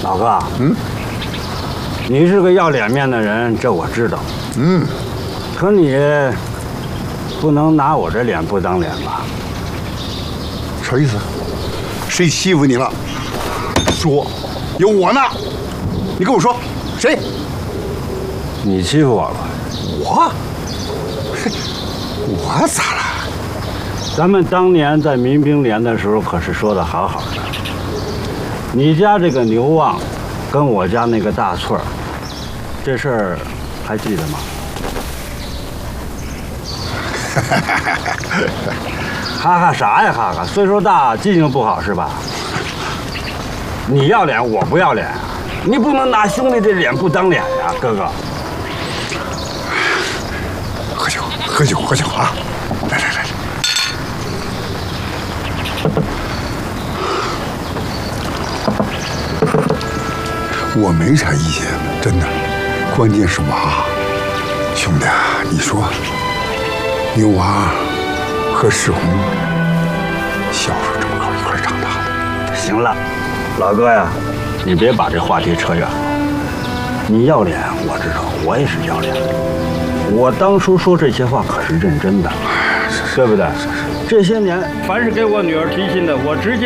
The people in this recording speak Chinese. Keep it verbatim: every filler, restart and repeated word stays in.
老哥，嗯，你是个要脸面的人，这我知道。 嗯， 可你不能拿我这脸不当脸吧？ 啥意思？谁欺负你了？说，有我呢。你跟我说，谁？ 你欺负我了？ 我？我咋了？ 咱们当年在民兵连的时候可是说的好好的。你家这个牛旺，跟我家那个大翠儿，这事儿还记得吗？哈哈啥呀哈哈？岁数大记性不好是吧？你要脸我不要脸啊！你不能拿兄弟这脸不当脸呀，哥哥。 喝酒，喝酒，喝酒啊！来来来来。我没啥意见，真的，关键是娃。兄弟啊，你说，牛娃和世红小时候这么高一块长大的。 行了，老哥呀，你别把这话题扯远了。你要脸我知道，我也是要脸。我当初说这些话可是认真的，对不对？这些年，凡是给我女儿提亲的，我直接。